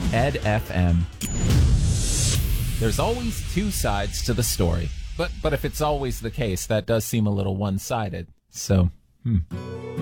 Ed FM. There's always two sides to the story. But if it's always the case, that does seem a little one-sided. So,